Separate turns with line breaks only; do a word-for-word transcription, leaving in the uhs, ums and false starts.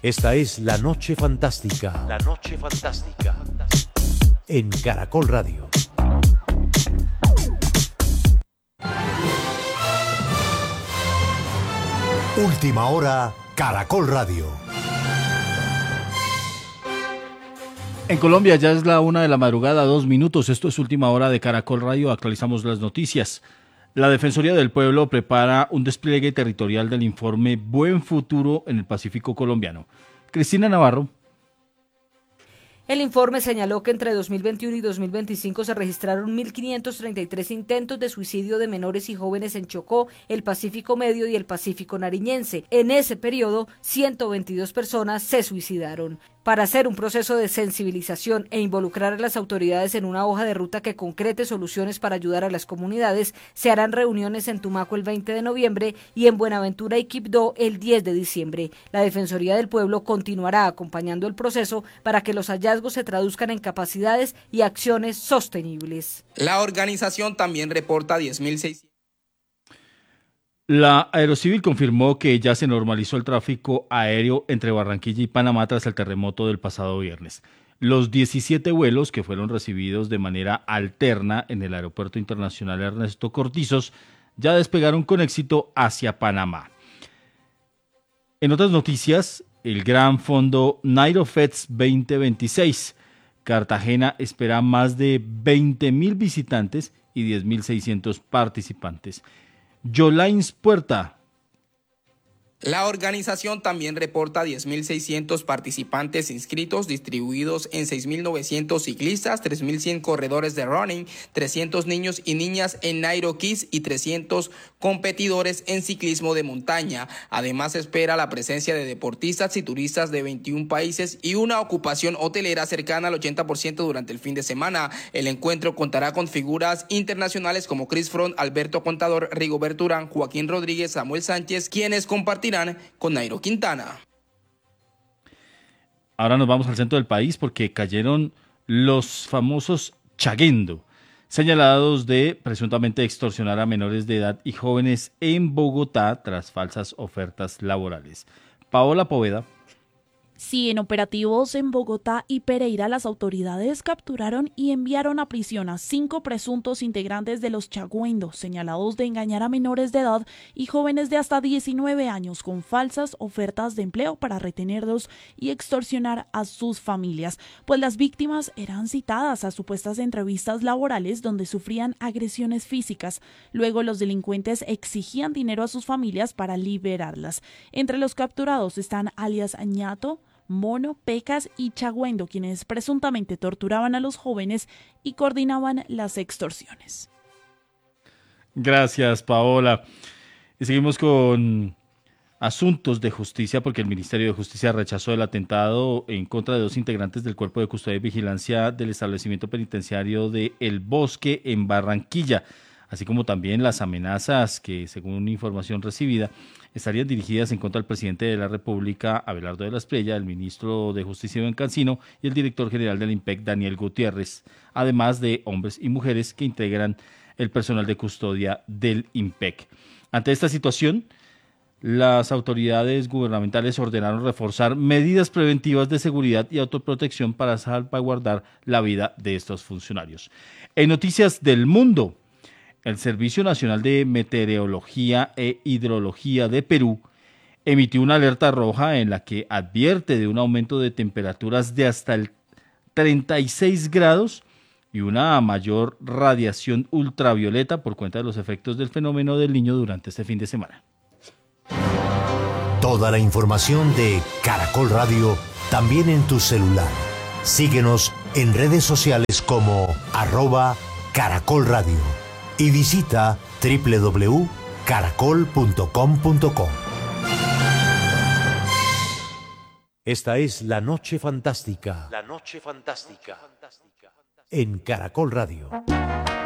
Esta es La Noche Fantástica. La Noche Fantástica. En Caracol Radio. Última hora, Caracol Radio.
En Colombia ya es la una de la madrugada, dos minutos. Esto es Última Hora de Caracol Radio. Actualizamos las noticias. La Defensoría del Pueblo prepara un despliegue territorial del informe Buen Futuro en el Pacífico colombiano. Cristina Navarro.
El informe señaló que entre dos mil veintiuno y dos mil veinticinco se registraron mil quinientos treinta y tres intentos de suicidio de menores y jóvenes en Chocó, el Pacífico Medio y el Pacífico Nariñense. En ese periodo, ciento veintidós personas se suicidaron. Para hacer un proceso de sensibilización e involucrar a las autoridades en una hoja de ruta que concrete soluciones para ayudar a las comunidades, se harán reuniones en Tumaco el veinte de noviembre y en Buenaventura y Quibdó el diez de diciembre. La Defensoría del Pueblo continuará acompañando el proceso para que los hallazgos se traduzcan en capacidades y acciones sostenibles.
La organización también reporta diez mil seiscientos.
La Aerocivil confirmó que ya se normalizó el tráfico aéreo entre Barranquilla y Panamá tras el terremoto del pasado viernes. Los diecisiete vuelos que fueron recibidos de manera alterna en el Aeropuerto Internacional Ernesto Cortizos ya despegaron con éxito hacia Panamá. En otras noticias, el gran fondo NairoFest veinte veintiséis. Cartagena espera más de veinte mil visitantes y diez mil seiscientos participantes. Yolains Puerta.
La organización también reporta diez mil seiscientos participantes inscritos distribuidos en seis mil novecientos ciclistas, tres mil cien corredores de running, trescientos niños y niñas en Nairo Kids y trescientos competidores en ciclismo de montaña. Además, se espera la presencia de deportistas y turistas de veintiún países y una ocupación hotelera cercana al ochenta por ciento durante el fin de semana. El encuentro contará con figuras internacionales como Chris Froome, Alberto Contador, Rigoberto Urán, Joaquín Rodríguez, Samuel Sánchez, quienes compartirán con Nairo Quintana.
Ahora nos vamos al centro del país porque cayeron los famosos Chaguendo, señalados de presuntamente extorsionar a menores de edad y jóvenes en Bogotá tras falsas ofertas laborales. Paola Poveda.
Sí, en operativos en Bogotá y Pereira, las autoridades capturaron y enviaron a prisión a cinco presuntos integrantes de los Chaguendo, señalados de engañar a menores de edad y jóvenes de hasta diecinueve años con falsas ofertas de empleo para retenerlos y extorsionar a sus familias, pues las víctimas eran citadas a supuestas entrevistas laborales donde sufrían agresiones físicas. Luego los delincuentes exigían dinero a sus familias para liberarlas. Entre los capturados están alias Ñato, Mono, Pecas y Chaguendo, quienes presuntamente torturaban a los jóvenes y coordinaban las extorsiones.
Gracias, Paola. Y seguimos con asuntos de justicia porque el Ministerio de Justicia rechazó el atentado en contra de dos integrantes del Cuerpo de Custodia y Vigilancia del establecimiento penitenciario de El Bosque en Barranquilla, así como también las amenazas que, según información recibida, estarían dirigidas en contra del presidente de la República, Abelardo de la Espriella, el ministro de Justicia, Iván Cancino, y el director general del IMPEC, Daniel Gutiérrez, además de hombres y mujeres que integran el personal de custodia del IMPEC. Ante esta situación, las autoridades gubernamentales ordenaron reforzar medidas preventivas de seguridad y autoprotección para salvaguardar la vida de estos funcionarios. En noticias del mundo, el Servicio Nacional de Meteorología e Hidrología de Perú emitió una alerta roja en la que advierte de un aumento de temperaturas de hasta el treinta y seis grados y una mayor radiación ultravioleta por cuenta de los efectos del fenómeno del Niño durante este fin de semana.
Toda la información de Caracol Radio también en tu celular. Síguenos en redes sociales como arroba Caracol Radio. Y visita doble u doble u doble u punto caracol punto com punto co. Esta es La Noche Fantástica. La Noche Fantástica. En Caracol Radio.